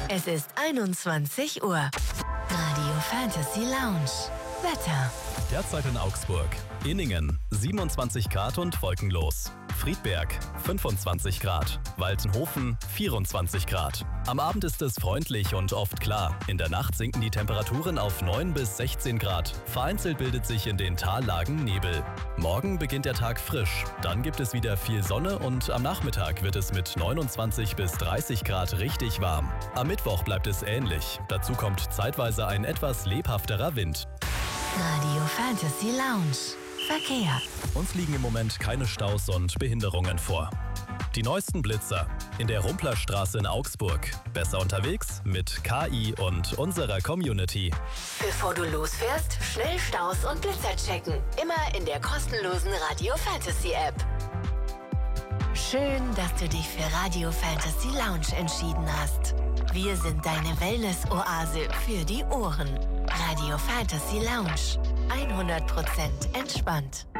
Es ist 21 Uhr. Radio Fantasy Lounge. Wetter. Derzeit in Augsburg. Inningen 27 Grad und wolkenlos. Friedberg 25 Grad. Waltenhofen 24 Grad. Am Abend ist es freundlich und oft klar. In der Nacht sinken die Temperaturen auf 9 bis 16 Grad. Vereinzelt bildet sich in den Tallagen Nebel. Morgen beginnt der Tag frisch. Dann gibt es wieder viel Sonne und am Nachmittag wird es mit 29 bis 30 Grad richtig warm. Am Mittwoch bleibt es ähnlich. Dazu kommt zeitweise ein etwas lebhafterer Wind. Radio Fantasy Lounge. Verkehr. Uns liegen im Moment keine Staus und Behinderungen vor. Die neuesten Blitzer in der Rumplerstraße in Augsburg. Besser unterwegs mit KI und unserer Community. Bevor du losfährst, schnell Staus und Blitzer checken. Immer in der kostenlosen Radio Fantasy App. Schön, dass du dich für Radio Fantasy Lounge entschieden hast. Wir sind deine Wellness-Oase für die Ohren. Radio Fantasy Lounge. 100% entspannt.